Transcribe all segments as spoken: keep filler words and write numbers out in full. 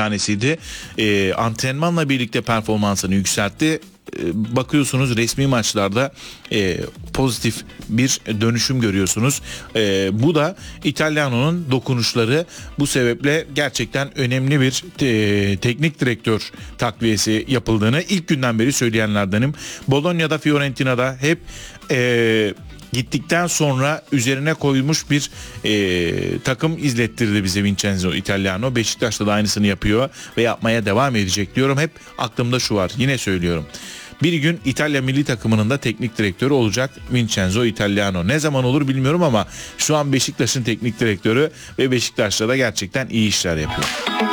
tanesiydi. E, antrenmanla birlikte performansını yükseltti. Bakıyorsunuz resmi maçlarda e, pozitif bir dönüşüm görüyorsunuz. E, bu da İtalyano'nun dokunuşları. Bu sebeple gerçekten önemli bir e, teknik direktör takviyesi yapıldığını ilk günden beri söyleyenlerdenim. Bologna'da, Fiorentina'da hep e, gittikten sonra üzerine koymuş bir e, takım izlettirdi bize Vincenzo Italiano. Beşiktaş'ta da aynısını yapıyor ve yapmaya devam edecek diyorum. Hep aklımda şu var, yine söylüyorum. Bir gün İtalya milli takımının da teknik direktörü olacak Vincenzo Italiano. Ne zaman olur bilmiyorum ama şu an Beşiktaş'ın teknik direktörü ve Beşiktaş'ta da gerçekten iyi işler yapıyor.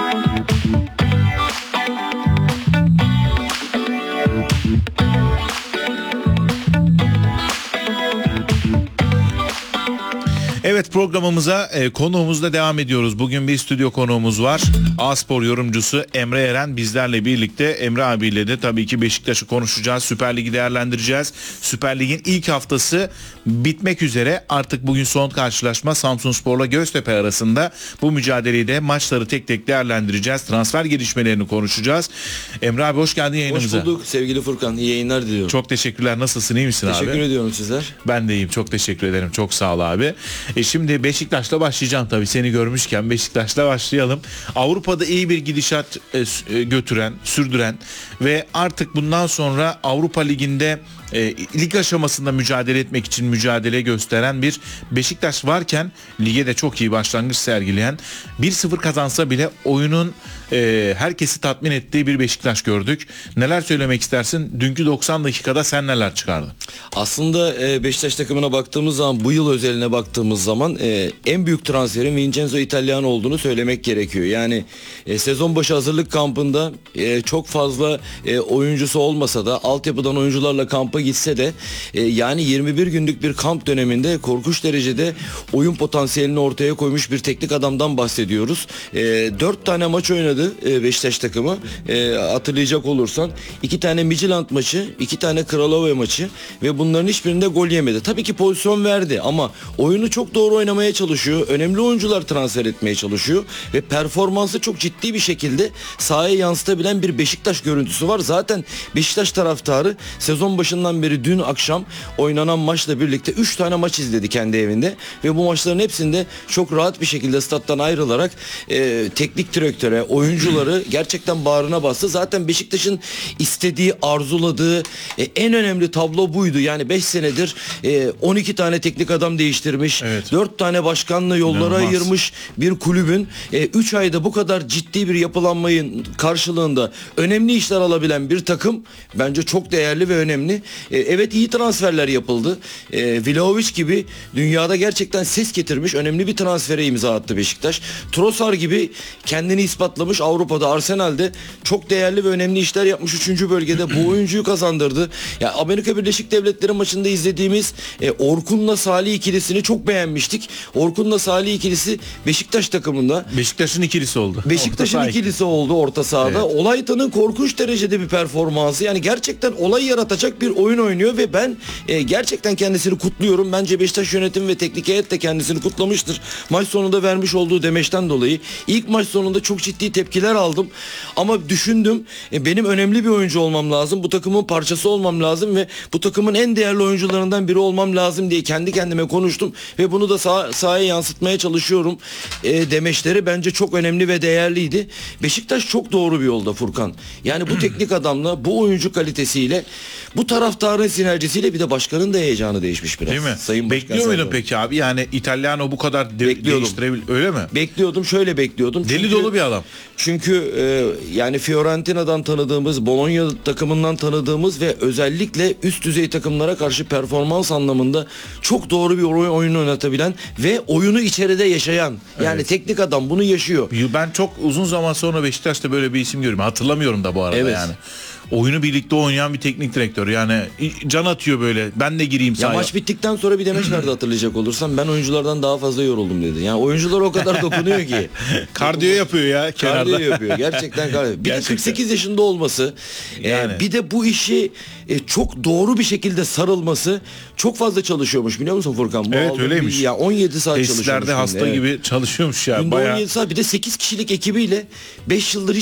Evet, programımıza e, konuğumuzla devam ediyoruz. Bugün bir stüdyo konuğumuz var. A-Spor yorumcusu Emre Eren bizlerle birlikte. Emre abiyle de tabii ki Beşiktaş'ı konuşacağız. Süper Lig'i değerlendireceğiz. Süper Lig'in ilk haftası bitmek üzere. Artık bugün son karşılaşma Samsunspor'la Göztepe arasında. Bu mücadeleyi de maçları tek tek değerlendireceğiz. Transfer gelişmelerini konuşacağız. Emre abi hoş geldin yayınımıza. Hoş bulduk sevgili Furkan. İyi yayınlar diliyorum. Çok teşekkürler. Nasılsın? İyi misin teşekkür abi? Teşekkür ediyorum sizler. Ben de iyiyim. Çok teşekkür ederim. Çok sağ ol abi. E şimdi Beşiktaş'la başlayacağım tabii. Seni görmüşken Beşiktaş'la başlayalım. Avrupa'da iyi bir gidişat e, götüren, sürdüren ve artık bundan sonra Avrupa Ligi'nde e, lig aşamasında mücadele etmek için mücadele gösteren bir Beşiktaş varken lige de çok iyi başlangıç sergileyen, bir sıfır kazansa bile oyunun e, herkesi tatmin ettiği bir Beşiktaş gördük. Neler söylemek istersin? Dünkü doksan dakikada sen neler çıkardın? Aslında e, Beşiktaş takımına baktığımız zaman, bu yıl özeline baktığımız zaman e, en büyük transferin Vincenzo Italiano olduğunu söylemek gerekiyor. Yani e, sezon başı hazırlık kampında e, çok fazla e, oyuncusu olmasa da altyapıdan oyuncularla kampa gitse de e, yani yirmi bir günlük bir kamp döneminde korkunç derecede oyun potansiyelini ortaya koymuş bir teknik adamdan bahsediyoruz. E, dört tane maç oynadı e, Beşiktaş takımı. E, hatırlayacak olursan iki tane Midtjylland maçı, iki tane Kralove maçı ve bunların hiçbirinde gol yemedi. Tabii ki pozisyon verdi ama oyunu çok doğru oynamaya çalışıyor. Önemli oyuncular transfer etmeye çalışıyor ve performansı çok ciddi bir şekilde sahaya yansıtabilen bir Beşiktaş görüntüsü var. Zaten Beşiktaş taraftarı sezon başından beri dün akşam oynanan maçla birlikte üç tane maç izledi kendi evinde ve bu maçların hepsinde çok rahat bir şekilde stat'tan ayrılarak e, teknik direktöre, oyuncuları gerçekten bağrına bastı. Zaten Beşiktaş'ın istediği, arzuladığı e, en önemli tablo buydu. Yani beş senedir e, on iki tane teknik adam değiştirmiş. Evet. dört tane başkanla yollara İnanılmaz. ayırmış bir kulübün üç e, ayda bu kadar ciddi bir yapılanmayın karşılığında önemli işler alabilen bir takım bence çok değerli ve önemli. E, evet iyi transferler yapıldı. E, Vlahovic gibi dünyada gerçekten ses getirmiş önemli bir transfere imza attı Beşiktaş. Trossard gibi kendini ispatlamış Avrupa'da, Arsenal'de çok değerli ve önemli işler yapmış. Üçüncü bölgede bu oyuncuyu kazandırdı. Ya Amerika Birleşik Devletleri maçında izlediğimiz e, Orkun'la Salih ikilisini çok beğenmiştik. Orkun'la Salih ikilisi Beşiktaş takımında. Beşiktaş'ın ikilisi oldu. Beşiktaş'ın ikilisi oldu orta sahada. Evet. Olaytan'ın korkunç derecede bir performansı. Yani gerçekten olay yaratacak bir oyun oynuyor ve ben e, gerçekten kendisini kutluyorum. Bence Beşiktaş yönetim ve teknik heyet de kendisini kutlamıştır. Maç sonunda vermiş olduğu demeçten dolayı. İlk maç sonunda çok ciddi tepkiler aldım. Ama düşündüm e, benim önemli bir oyuncu olmam lazım. Bu takımın parçası olmam lazım ve bu takımın en değerli oyuncularından biri olmam lazım diye kendi kendime konuştum ve bunu da sah- sahaya yansıtmaya çalışıyorum. E, demeçleri bence çok önemli ve değerliydi. Beşiktaş çok doğru bir yolda Furkan. Yani bu teknik adamla, bu oyuncu kalitesiyle, bu taraftarın sinerjisiyle bir de başkanın da heyecanı değişmiş biraz. Değil mi? Sayın Bekliyor muydun peki abi? Yani İtalyano bu kadar de- değiştirebilir öyle mi? Bekliyordum, şöyle bekliyordum. Deli çünkü, dolu bir adam. Çünkü e, yani Fiorentina'dan tanıdığımız, Bologna takımından tanıdığımız ve özellikle üst düzey takımlara karşı performans anlamında çok doğru bir oyun, oyun oynatabilen ve oyunu içeride yaşayan. Yani evet. Teknik adam bunu yaşıyor. Ben çok uzun zaman sonra Beşiktaş'ta böyle bir isim görüyorum. Hatırlamıyorum da bu arada evet. yani. Oyunu birlikte oynayan bir teknik direktör. Yani can atıyor böyle. Ben de gireyim sahaya. Ya maç bittikten sonra bir demeç verdi hatırlayacak olursan. Ben oyunculardan daha fazla yoruldum dedi. Yani oyuncular o kadar dokunuyor ki. Kardiyo yapıyor ya kenarda. Kardiyo yapıyor. Gerçekten kardiyo. Bir Gerçekten. de kırk sekiz yaşında olması. Yani. E, bir de bu işi e, çok doğru bir şekilde sarılması. Çok fazla çalışıyormuş biliyor musun Furkan? Bu evet öyleymiş. Bir, ya on yedi saat çalışıyormuş. Tesislerde hasta evet. gibi çalışıyormuş ya. Bayağı... on yedi saat bir de sekiz kişilik ekibiyle beş yıldır